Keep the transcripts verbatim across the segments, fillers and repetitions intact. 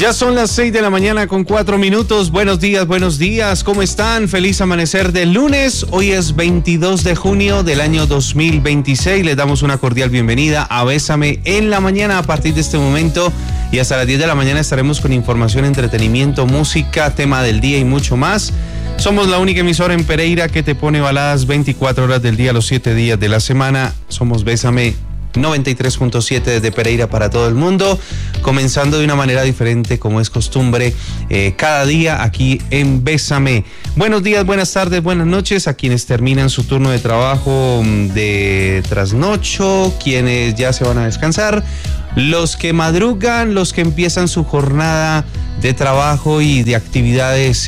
Ya son las seis de la mañana con cuatro minutos. Buenos días, buenos días. ¿Cómo están? Feliz amanecer del lunes. Hoy es veintidós de junio del año dos mil veintiséis. Les damos una cordial bienvenida a Bésame en la mañana. A partir de este momento y hasta las diez de la mañana estaremos con información, entretenimiento, música, tema del día y mucho más. Somos la única emisora en Pereira que te pone baladas veinticuatro horas del día, los siete días de la semana. Somos Bésame noventa y tres punto siete desde Pereira para todo el mundo, comenzando de una manera diferente como es costumbre eh, cada día aquí en Bésame. Buenos días, buenas tardes, buenas noches a quienes terminan su turno de trabajo de trasnocho, quienes ya se van a descansar, los que madrugan, los que empiezan su jornada de trabajo y de actividades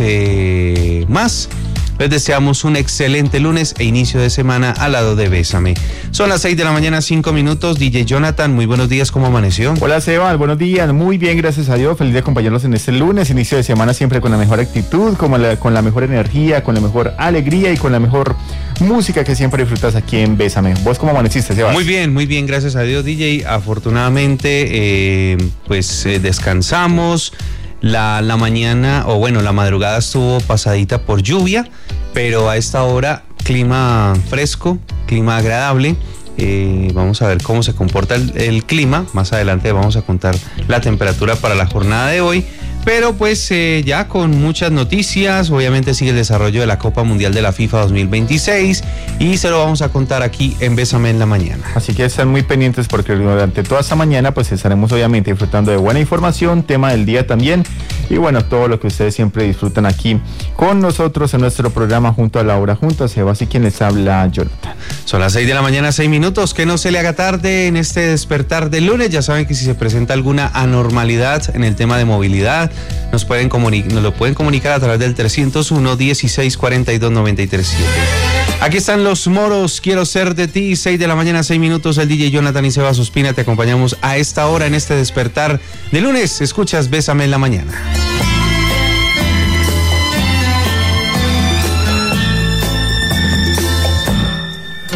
eh, más. Les deseamos un excelente lunes e inicio de semana al lado de Bésame. Son las seis de la mañana, cinco minutos. D J Jonathan, muy buenos días, ¿cómo amaneció? Hola Seba, buenos días, muy bien, gracias a Dios. Feliz de acompañarlos en este lunes, inicio de semana siempre con la mejor actitud, con la, con la mejor energía, con la mejor alegría y con la mejor música que siempre disfrutas aquí en Bésame. ¿Vos cómo amaneciste, Seba? Muy bien, muy bien, gracias a Dios, D J. Afortunadamente, eh, pues eh, descansamos. La, la mañana, o bueno, la madrugada estuvo pasadita por lluvia, pero a esta hora clima fresco, clima agradable. Eh, vamos a ver cómo se comporta el, el clima. Más adelante vamos a contar la temperatura para la jornada de hoy. Pero pues eh, ya con muchas noticias, obviamente sigue el desarrollo de la Copa Mundial de la FIFA dos mil veintiséis y se lo vamos a contar aquí en Bésame en la mañana. Así que están muy pendientes porque durante toda esta mañana pues estaremos obviamente disfrutando de buena información, tema del día también y bueno, todo lo que ustedes siempre disfrutan aquí con nosotros en nuestro programa junto a Laura, junto a Seba, así quien les habla Jonathan. Son las seis de la mañana, seis minutos, que no se le haga tarde en este despertar del lunes. Ya saben que si se presenta alguna anormalidad en el tema de movilidad, Nos pueden comuni- nos lo pueden comunicar a través del trescientos uno, dieciséis, cuarenta y dos, noventa y tres, siete. Aquí están los moros, quiero ser de ti, seis de la mañana, seis minutos, el D J Jonathan y Seba Ospina te acompañamos a esta hora en este despertar de lunes. Escuchas Bésame en la mañana.